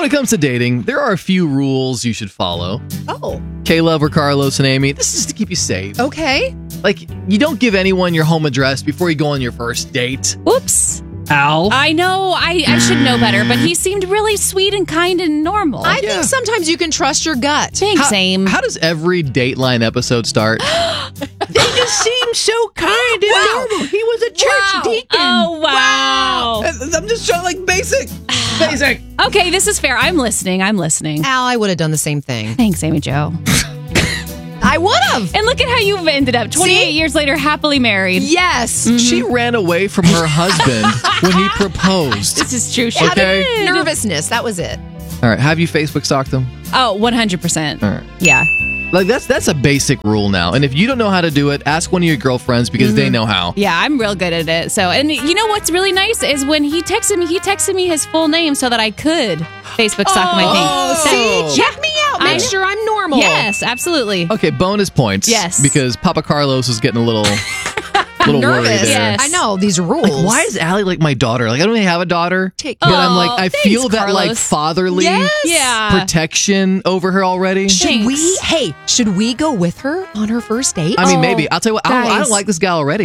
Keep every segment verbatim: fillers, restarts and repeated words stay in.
When it comes to dating, there are a few rules you should follow. Oh. Caleb or Carlos and Amy, this is to keep you safe. Okay. Like, you don't give anyone your home address before you go on your first date. Oops. Al? I know. I, I should know better, but he seemed really sweet and kind and normal. I Yeah. think sometimes you can trust your gut. Thanks, How, Aim. how does every Dateline episode start? They just seem so kind and Wow. normal. He was a church Wow. deacon. Oh, wow. I'm just trying, like, basic. Basic. Okay, this is fair. I'm listening. I'm listening. Al, I would have done the same thing. Thanks, Amy Jo. I would have. And look at how you've ended up twenty-eight See? years later, happily married. Yes. She ran away from her husband when he proposed. This is true. She Okay. did. Nervousness. That was it. All right, have you Facebook stalked him? Oh, one hundred percent. All right. Yeah. Like, that's that's a basic rule now. And if you don't know how to do it, ask one of your girlfriends because they know how. Yeah, I'm real good at it. So, and you know what's really nice is when he texted me, he texted me his full name so that I could Facebook stalk my thing. Oh. See, check me out. Make I- sure I'm normal. Yes, absolutely. Okay, bonus points. Yes. Because Papa Carlos was getting a little, little worried Nervous. there. Yes. I know these rules. Like, why is Allie like my daughter? Like, I don't even have a daughter. Take- but I'm like, Oh, I thanks, feel that like Carlos. fatherly Yes. Yeah. protection over her already. Should Thanks. we? Hey, should we go with her on her first date? I mean, Oh, maybe. I'll tell you what, I don't, I guys. don't like this gal already.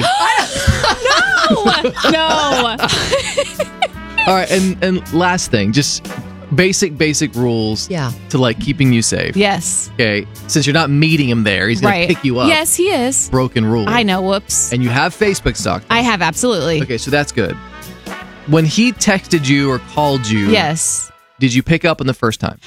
no. All right, and, and last thing, just basic, basic rules Yeah. to like keeping you safe. Yes. Okay, since you're not meeting him there, he's going Right. to pick you up. Yes, he is. Broken rule. I know. Whoops. And you have Facebook stalked. I have absolutely. Okay, so that's good. When he texted you or called you, Yes. did you pick up on the first time?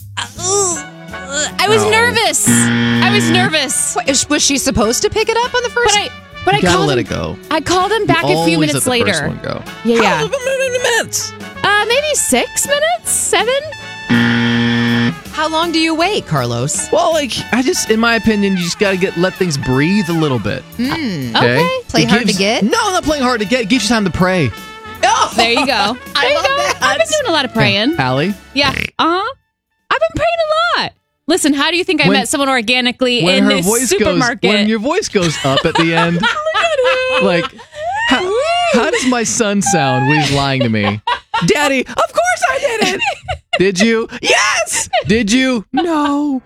I was nervous. I was nervous. Wait, is- was she supposed to pick it up on the first? But I but You I gotta called let him, it go. I called him back a few Always minutes let the later. First one go. Yeah, yeah. minutes. Uh, maybe six minutes, seven. How long do you wait, Carlos? Well, like I just, in my opinion, you just gotta get let things breathe a little bit. Hmm. Okay. Play It hard to gives- get? No, not playing hard to get. It gives you time to pray. Oh, There you go. There you love go. that. I've been doing a lot of praying. Allie, Yeah. Uh huh. I've been praying a lot. Listen, how do you think I When- met someone organically when in her this voice supermarket? goes, when your voice goes up at the end, like, how, how does my son sound when he's lying to me? Daddy, of course I did it. Did you? Yes. Did you? No.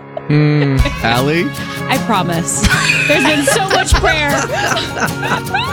Mm, Allie? I promise. There's been so much prayer.